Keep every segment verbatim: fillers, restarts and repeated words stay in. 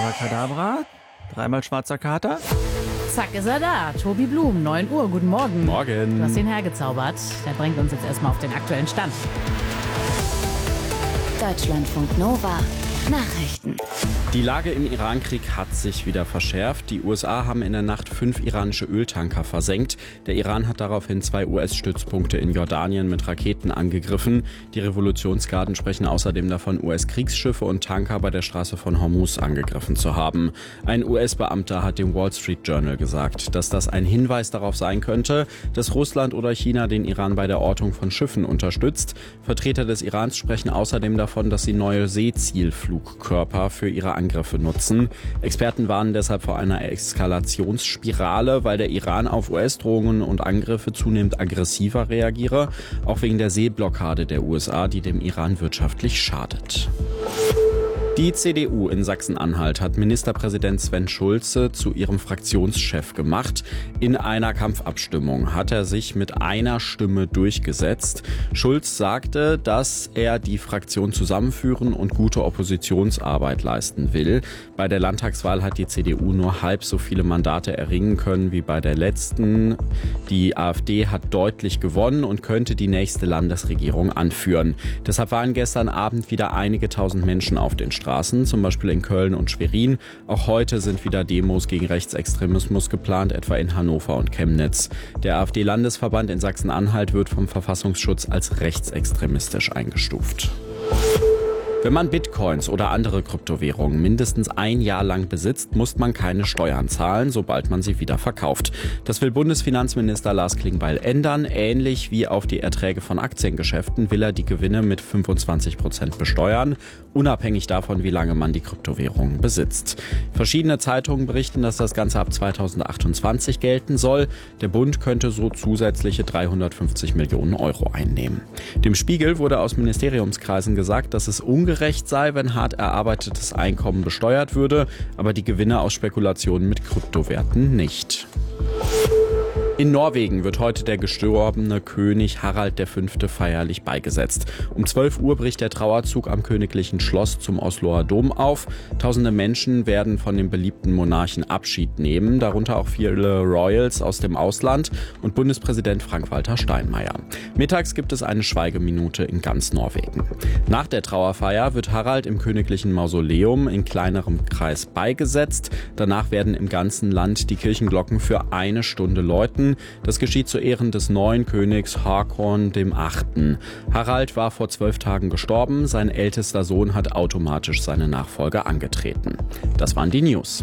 Abracadabra, dreimal schwarzer Kater. Zack, ist er da. Tobi Blum, neun Uhr, guten Morgen. Morgen. Du hast ihn hergezaubert. Der bringt uns jetzt erstmal auf den aktuellen Stand. Deutschlandfunk Nova. Nachrichten. Die Lage im Iran-Krieg hat sich wieder verschärft. Die U S A haben in der Nacht fünf iranische Öltanker versenkt. Der Iran hat daraufhin zwei U S-Stützpunkte in Jordanien mit Raketen angegriffen. Die Revolutionsgarden sprechen außerdem davon, U S-Kriegsschiffe und Tanker bei der Straße von Hormuz angegriffen zu haben. Ein U S-Beamter hat dem Wall Street Journal gesagt, dass das ein Hinweis darauf sein könnte, dass Russland oder China den Iran bei der Ortung von Schiffen unterstützt. Vertreter des Irans sprechen außerdem davon, dass sie neue Seezielflugkörper für ihre Angriffe nutzen. Experten warnen deshalb vor einer Eskalationsspirale, weil der Iran auf U S-Drohungen und Angriffe zunehmend aggressiver reagiere, auch wegen der Seeblockade der U S A, die dem Iran wirtschaftlich schadet. Die C D U in Sachsen-Anhalt hat Ministerpräsident Sven Schulze zu ihrem Fraktionschef gemacht. In einer Kampfabstimmung hat er sich mit einer Stimme durchgesetzt. Schulz sagte, dass er die Fraktion zusammenführen und gute Oppositionsarbeit leisten will. Bei der Landtagswahl hat die C D U nur halb so viele Mandate erringen können wie bei der letzten. Die AfD hat deutlich gewonnen und könnte die nächste Landesregierung anführen. Deshalb waren gestern Abend wieder einige tausend Menschen auf den Straßen. Zum Beispiel in Köln und Schwerin. Auch heute sind wieder Demos gegen Rechtsextremismus geplant, etwa in Hannover und Chemnitz. Der AfD-Landesverband in Sachsen-Anhalt wird vom Verfassungsschutz als rechtsextremistisch eingestuft. Wenn man Bitcoins oder andere Kryptowährungen mindestens ein Jahr lang besitzt, muss man keine Steuern zahlen, sobald man sie wieder verkauft. Das will Bundesfinanzminister Lars Klingbeil ändern. Ähnlich wie auf die Erträge von Aktiengeschäften will er die Gewinne mit fünfundzwanzig Prozent besteuern, unabhängig davon, wie lange man die Kryptowährungen besitzt. Verschiedene Zeitungen berichten, dass das Ganze ab zweitausendachtundzwanzig gelten soll. Der Bund könnte so zusätzliche dreihundertfünfzig Millionen Euro einnehmen. Dem Spiegel wurde aus Ministeriumskreisen gesagt, dass es ungefähr gerecht sei, wenn hart erarbeitetes Einkommen besteuert würde, aber die Gewinne aus Spekulationen mit Kryptowerten nicht. In Norwegen wird heute der gestorbene König Harald der Fünfte feierlich beigesetzt. Um zwölf Uhr bricht der Trauerzug am königlichen Schloss zum Osloer Dom auf. Tausende Menschen werden von dem beliebten Monarchen Abschied nehmen, darunter auch viele Royals aus dem Ausland und Bundespräsident Frank-Walter Steinmeier. Mittags gibt es eine Schweigeminute in ganz Norwegen. Nach der Trauerfeier wird Harald im königlichen Mausoleum in kleinerem Kreis beigesetzt. Danach werden im ganzen Land die Kirchenglocken für eine Stunde läuten. Das geschieht zu Ehren des neuen Königs Håkon dem Achten. Harald war vor zwölf Tagen gestorben. Sein ältester Sohn hat automatisch seine Nachfolge angetreten. Das waren die News.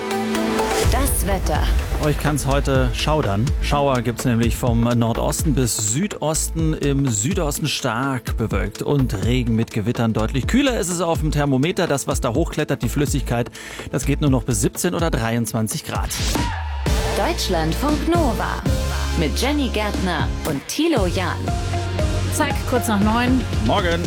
Das Wetter. Euch kann es heute schaudern. Schauer gibt es nämlich vom Nordosten bis Südosten. Im Südosten stark bewölkt und Regen mit Gewittern. Deutlich kühler ist es auf dem Thermometer. Das, was da hochklettert, die Flüssigkeit, das geht nur noch bis siebzehn oder dreiundzwanzig Grad. Deutschlandfunk Nova mit Jenny Gärtner und Thilo Jahn. Zack, kurz nach neun. Morgen.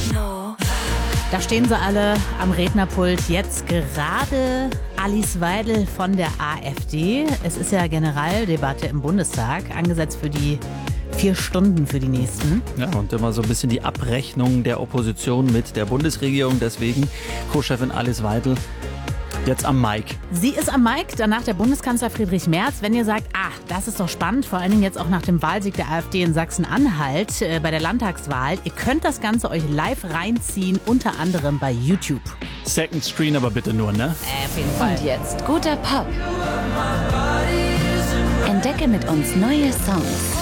Da stehen sie alle am Rednerpult. Jetzt gerade Alice Weidel von der AfD. Es ist ja Generaldebatte im Bundestag, angesetzt für die vier Stunden für die nächsten. Ja, und immer so ein bisschen die Abrechnung der Opposition mit der Bundesregierung. Deswegen Co-Chefin Alice Weidel jetzt am Mic. Sie ist am Mic, danach der Bundeskanzler Friedrich Merz. Wenn ihr sagt, ah, das ist doch spannend, vor allen Dingen jetzt auch nach dem Wahlsieg der AfD in Sachsen-Anhalt äh, bei der Landtagswahl. Ihr könnt das Ganze euch live reinziehen, unter anderem bei YouTube. Second Screen aber bitte nur, ne? Äh, auf jeden Fall. Und jetzt guter Pop. Entdecke mit uns neue Songs.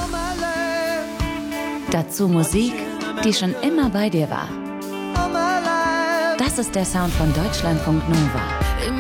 Dazu Musik, die schon immer bei dir war. Das ist der Sound von Deutschlandfunk Nova.